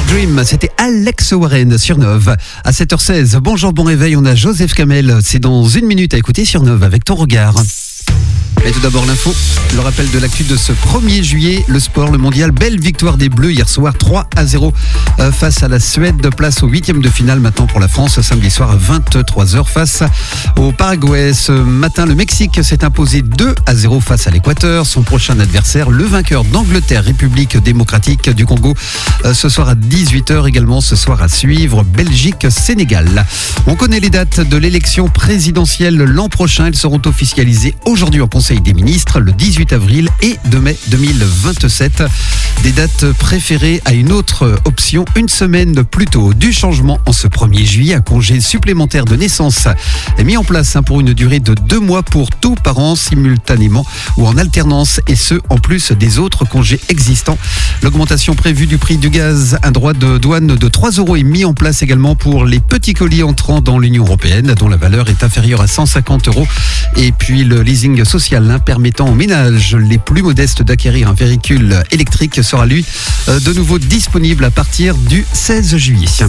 Dream, c'était Alex Warren sur Neuve. À 7h16, bonjour, bon réveil, on a Joseph Kamel. C'est dans une minute à écouter sur Neuve avec ton regard. Mais tout d'abord l'info, le rappel de l'actu de ce 1er juillet, le sport, le mondial, belle victoire des Bleus hier soir 3-0 face à la Suède, place au 8e de finale maintenant pour la France, samedi soir à 23h face au Paraguay. Ce matin, le Mexique s'est imposé 2-0 face à l'Équateur. Son prochain adversaire, le vainqueur d'Angleterre, République démocratique du Congo, ce soir à 18h également, ce soir à suivre, Belgique-Sénégal. On connaît les dates de l'élection présidentielle l'an prochain, elles seront officialisées aujourd'hui en Conseil des ministres, le 18 avril et 2 mai 2027. Des dates préférées à une autre option, une semaine plus tôt. Du changement en ce 1er juillet, un congé supplémentaire de naissance est mis en place pour une durée de 2 mois pour tous parents simultanément ou en alternance, et ce en plus des autres congés existants. L'augmentation prévue du prix du gaz, un droit de douane de 3 € est mis en place également pour les petits colis entrant dans l'Union européenne dont la valeur est inférieure à 150 €. Et puis le leasing social permettant aux ménages les plus modestes d'acquérir un véhicule électrique sera lui de nouveau disponible à partir du 16 juillet.